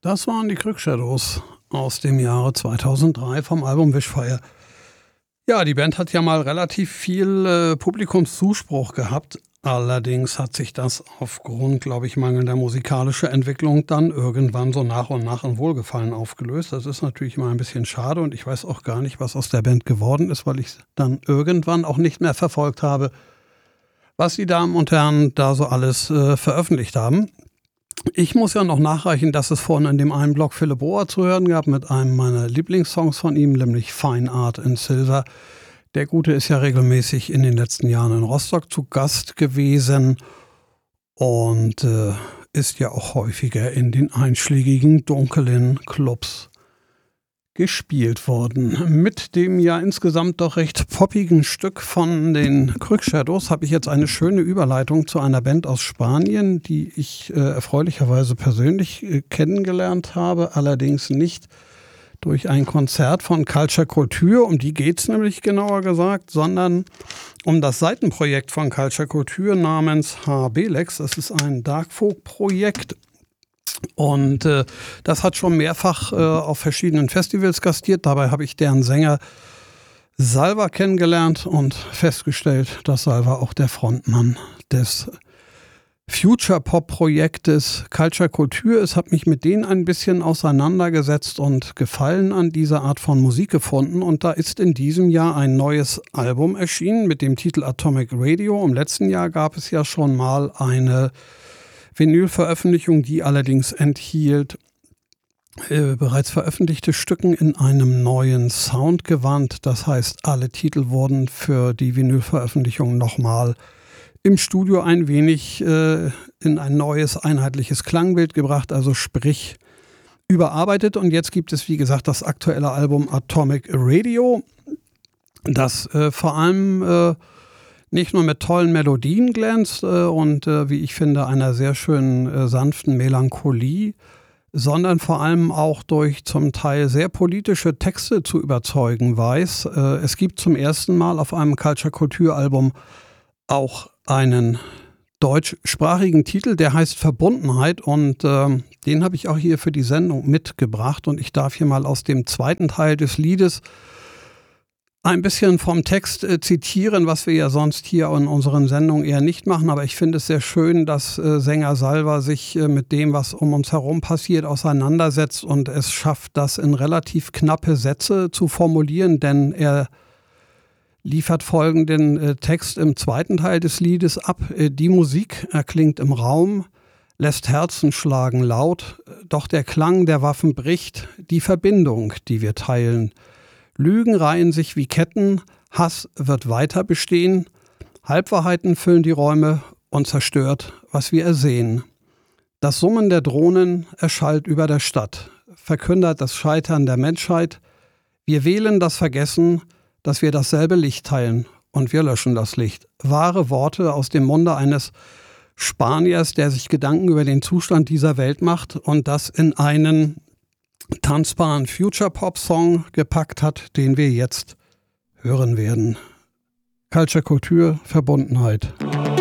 Das waren die Krückshadows aus dem Jahre 2003 vom Album Wishfire. Ja, die Band hat ja mal relativ viel Publikumszuspruch gehabt. Allerdings hat sich das aufgrund, glaube ich, mangelnder musikalischer Entwicklung dann irgendwann so nach und nach in Wohlgefallen aufgelöst. Das ist natürlich immer ein bisschen schade und ich weiß auch gar nicht, was aus der Band geworden ist, weil ich es dann irgendwann auch nicht mehr verfolgt habe, was die Damen und Herren da so alles veröffentlicht haben. Ich muss ja noch nachreichen, dass es vorhin in dem einen Blog Philipp Bohr zu hören gab mit einem meiner Lieblingssongs von ihm, nämlich Fine Art in Silver. Der Gute ist ja regelmäßig in den letzten Jahren in Rostock zu Gast gewesen und ist ja auch häufiger in den einschlägigen dunklen Clubs gespielt worden. Mit dem ja insgesamt doch recht poppigen Stück von den Krückshadows habe ich jetzt eine schöne Überleitung zu einer Band aus Spanien, die ich erfreulicherweise persönlich kennengelernt habe, allerdings nicht durch ein Konzert von Culture Culture, um die geht es nämlich genauer gesagt, sondern um das Seitenprojekt von Culture Culture namens HBLEX. Das ist ein Dark-Folk-Projekt. Und das hat schon mehrfach auf verschiedenen Festivals gastiert. Dabei habe ich deren Sänger Salva kennengelernt und festgestellt, dass Salva auch der Frontmann des Future-Pop-Projektes Culture Culture ist. Habe mich mit denen ein bisschen auseinandergesetzt und Gefallen an dieser Art von Musik gefunden. Und da ist in diesem Jahr ein neues Album erschienen mit dem Titel Atomic Radio. Im letzten Jahr gab es ja schon mal eine Vinylveröffentlichung, die allerdings enthielt bereits veröffentlichte Stücken in einem neuen Soundgewand. Das heißt, alle Titel wurden für die Vinylveröffentlichung nochmal im Studio ein wenig in ein neues einheitliches Klangbild gebracht, also sprich überarbeitet. Und jetzt gibt es, wie gesagt, das aktuelle Album Atomic Radio, das vor allem nicht nur mit tollen Melodien glänzt und wie ich finde, einer sehr schönen sanften Melancholie, sondern vor allem auch durch zum Teil sehr politische Texte zu überzeugen weiß. Es gibt zum ersten Mal auf einem Culture Culture Album auch einen deutschsprachigen Titel, der heißt Verbundenheit und den habe ich auch hier für die Sendung mitgebracht und ich darf hier mal aus dem zweiten Teil des Liedes ein bisschen vom Text zitieren, was wir ja sonst hier in unseren Sendungen eher nicht machen. Aber ich finde es sehr schön, dass Sänger Salva sich mit dem, was um uns herum passiert, auseinandersetzt und es schafft, das in relativ knappe Sätze zu formulieren, denn er liefert folgenden Text im zweiten Teil des Liedes ab. Die Musik erklingt im Raum, lässt Herzen schlagen laut, doch der Klang der Waffen bricht die Verbindung, die wir teilen. Lügen reihen sich wie Ketten, Hass wird weiter bestehen, Halbwahrheiten füllen die Räume und zerstört, was wir ersehen. Das Summen der Drohnen erschallt über der Stadt, verkündert das Scheitern der Menschheit. Wir wählen das Vergessen, dass wir dasselbe Licht teilen und wir löschen das Licht. Wahre Worte aus dem Munde eines Spaniers, der sich Gedanken über den Zustand dieser Welt macht und das in einen tanzbaren Future-Pop-Song gepackt hat, den wir jetzt hören werden. Culture Culture, Verbundenheit.